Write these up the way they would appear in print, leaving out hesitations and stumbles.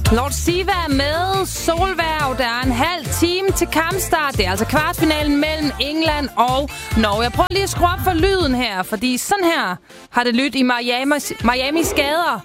Lord Siva med Solværv. Der er en halv time til kampstart. Det er altså kvartfinalen mellem England og Norge. Jeg prøver lige at skrue op for lyden her, fordi sådan her har det lyttet i Miamis gader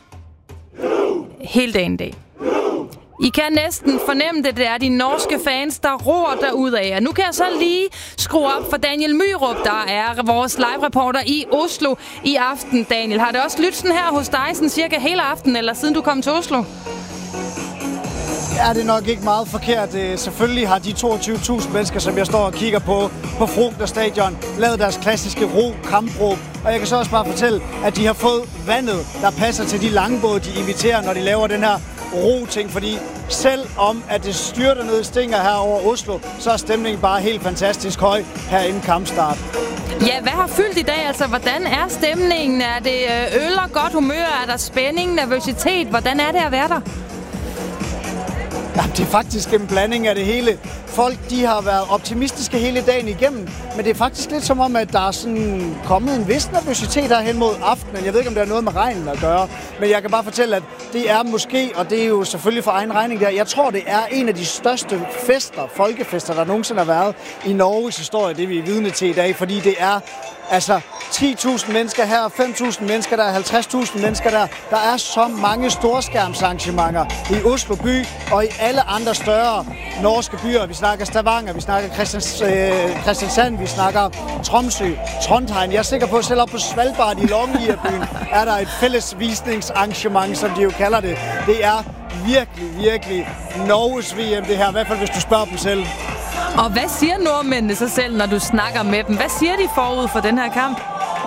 hele dagen i dag. I kan næsten fornemme det, er de norske fans, der roer derudad. Og nu kan jeg så lige skrue op for Daniel Myrup, der er vores live-reporter i Oslo i aften. Daniel, har det også lyttet sådan her hos dig, sådan cirka hele aften, eller siden du kom til Oslo? Ja, det er nok ikke meget forkert. Selvfølgelig har de 22.000 mennesker, som jeg står og kigger på Frogner Stadion, lavet deres klassiske kampråb. Og jeg kan så også bare fortælle, at de har fået vandet, der passer til de langbåde, de inviterer, når de laver den her ro-ting. Fordi selvom at det styrter ned stinger her over Oslo, så er stemningen bare helt fantastisk høj her inden kampstart. Ja, hvad har fyldt i dag? Altså, hvordan er stemningen? Er det øl og godt humør? Er der spænding, nervøsitet? Hvordan er det at være der? Ja, det er faktisk en blanding af det hele. Folk, de har været optimistiske hele dagen igennem, men det er faktisk lidt som om, at der er sådan kommet en vis nervøsitet her hen mod aftenen. Jeg ved ikke, om det har noget med regnen at gøre, men jeg kan bare fortælle, at det er måske, og det er jo selvfølgelig for egen regning der, jeg tror, det er en af de største folkefester, der nogensinde har været i Norges historie, det vi er vidne til i dag, fordi det er altså 10.000 mennesker her, 5.000 mennesker der, 50.000 mennesker der. Der er så mange storskærmsarrangementer i Oslo by og i alle andre større norske byer. Vi snakker Stavanger, vi snakker Kristiansand, vi snakker Tromsø, Trondheim. Jeg er sikker på, at selv op på Svalbard i Longyearbyen er der et fælles visningsarrangement, som de jo kalder det. Det er virkelig Norges VM det her, i hvert fald hvis du spørger dem selv. Og hvad siger nordmændene sig selv, når du snakker med dem? Hvad siger de forud for den her kamp?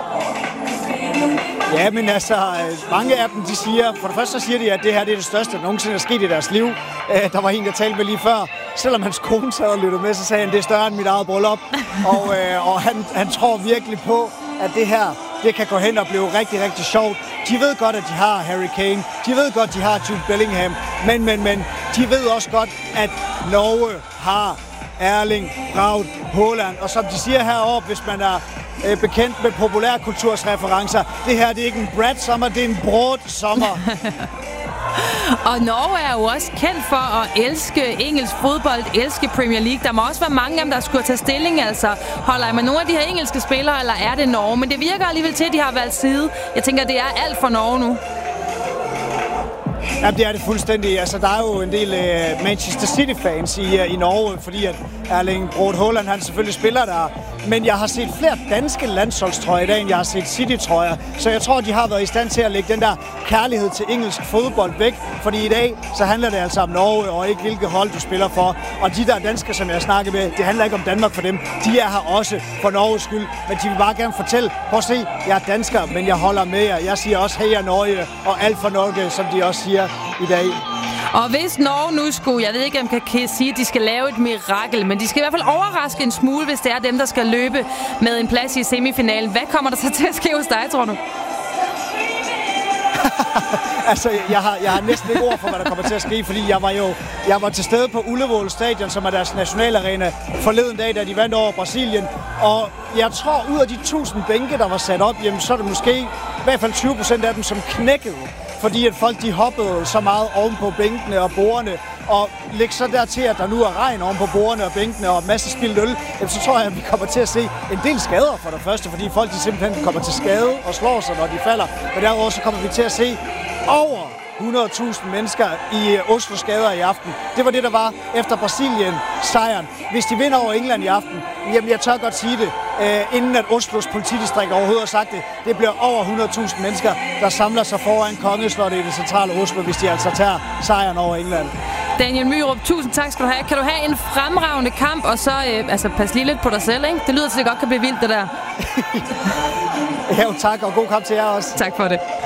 Ja, men altså, mange af dem, de siger, for det første så siger de, at det her det er det største, der nogensinde er sket i deres liv. Der var en, der talte med lige før. Selvom hans kone sad og lyttede med, så sagde han, det er større end mit eget bryllup. Og han tror virkelig på, at det her, det kan gå hen og blive rigtig sjovt. De ved godt, at de har Harry Kane. De ved godt, at de har Jude Bellingham. Men de ved også godt, at Norge har Erling Braut Haaland. Og som de siger heroppe, hvis man er bekendt med populærkultursreferencer, det her det er ikke en Brad-sommer, det er en Broad-sommer. Og Norge er jo også kendt for at elske engelsk fodbold, elske Premier League. Der må også være mange af dem, der skulle tage stilling. Altså, holder I med nogle af de her engelske spillere, eller er det Norge? Men det virker alligevel til, at de har valgt side. Jeg tænker, det er alt for Norge nu. Ja, det er det fuldstændig. Altså, der er jo en del Manchester City-fans i Norge, fordi at Erling Braut Haaland, han selvfølgelig spiller der. Men jeg har set flere danske landsholdstrøjer i dag, end jeg har set City-trøjer. Så jeg tror, de har været i stand til at lægge den der kærlighed til engelsk fodbold væk. Fordi i dag, så handler det altså om Norge, og ikke hvilket hold du spiller for. Og de der danskere, som jeg snakker med, det handler ikke om Danmark for dem. De er her også for Norges skyld. Men de vil bare gerne fortælle, prøv at se, jeg er dansker, men jeg holder med jer. Jeg siger også, heja Norge, og alt for Norge, som de også siger i dag. Og hvis Norge nu skulle, jeg ved ikke, om jeg kan sige, at de skal lave et mirakel, men de skal i hvert fald overraske en smule, hvis det er dem, der skal løbe med en plads i semifinalen. Hvad kommer der så til at ske hos dig, tror du? Altså, jeg har næsten ikke ord for, hvad der kommer til at ske, fordi jeg var til stede på Ullevål Stadion, som er deres nationalarena, forleden dag, da de vandt over Brasilien. Og jeg tror, ud af de 1000 bænke, der var sat op, jamen, så er det måske i hvert fald 20% af dem, som knækkede. Fordi at folk, de hoppede så meget oven på bænkene og bordene, og lægge så dertil, at der nu er regn oven på bordene og bænkene og masser af spildt øl, så tror jeg, at vi kommer til at se en del skader for det første, fordi folk de simpelthen kommer til skade og slår sig, når de falder. Men derudover så kommer vi til at se over 100.000 mennesker i Oslos gader i aften. Det var det, der var efter Brasilien-sejren. Hvis de vinder over England i aften, jamen jeg tør godt sige det, inden at Oslos politidistrikt overhovedet har sagt det, det bliver over 100.000 mennesker, der samler sig foran Kongeslottet i det centrale Oslo, hvis de altså tager sejren over England. Daniel Myrup, tusind tak skal du have. Kan du have en fremragende kamp, og så pas lige lidt på dig selv, ikke? Det lyder til, at det godt kan blive vildt, det der. Ja, tak, og god kamp til jer også. Tak for det.